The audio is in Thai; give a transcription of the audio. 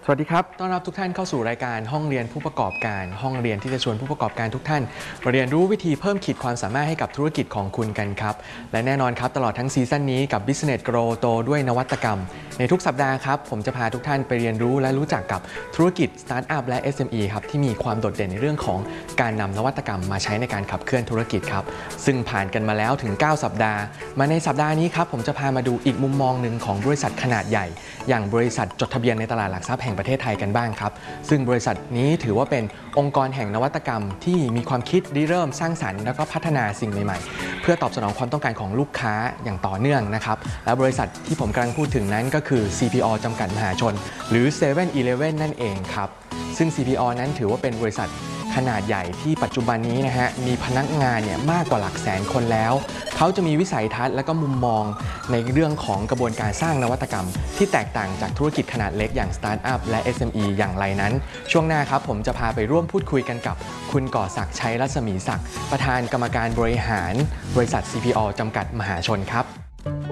สวัสดีครับต้อนรับทุกท่านเข้าสู่รายการห้องเรียนผู้ประกอบการห้องเรียนที่จะชวนผู้ประกอบการทุกท่านมาเรียนรู้วิธีเพิ่มขีดความสามารถให้กับธุรกิจของคุณกันครับและแน่นอนครับตลอดทั้งซีซั่นนี้กับ Business Grow โตด้วยนวัตกรรมในทุกสัปดาห์ครับผมจะพาทุกท่านไปเรียนรู้และรู้จักกับธุรกิจสตาร์ทอัพและ SME ครับที่มีความโดดเด่นในเรื่องของการนำนวัตกรรมมาใช้ในการขับเคลื่อนธุรกิจครับซึ่งผ่านกันมาแล้วถึง9สัปดาห์มาในสัปดาห์นี้ครับผมจะพามาดูอีกมุมมองหนึ่งของบริษัทขนาดใหญ่อย่างบริษัทจดทะเบียนในตลาดหลักทรัพย์แห่งประเทศไทยกันบ้างครับซึ่งบริษัทนี้ถือว่าเป็นองค์กรแห่งนวัตกรรมที่มีความคิดริเริ่มสร้างสรรค์แล้วก็พัฒนาสิ่งใหม่ๆเพื่อตอบสนองความต้องการของลูกค้าอย่างต่อเนื่องนะครับและบริษัทที่ผมกำลังพูดถึงนั้นก็คือ CPO จำกัดมหาชนหรือ7-Eleven นั่นเองครับซึ่ง CPO นั้นถือว่าเป็นบริษัทขนาดใหญ่ที่ปัจจุบันนี้นะฮะมีพนักงานเนี่ยมากกว่าหลักแสนคนแล้วเขาจะมีวิสัยทัศน์และก็มุมมองในเรื่องของกระบวนการสร้างนวัตกรรมที่แตกต่างจากธุรกิจขนาดเล็กอย่างสตาร์ทอัพและ SME อย่างไรนั้นช่วงหน้าครับผมจะพาไปร่วมพูดคุยกันกับคุณก่อศักดิ์ชัยรัศมีศักดิ์ประธานกรรมการบริหารบริษัท CPO จำกัดมหาชนครับ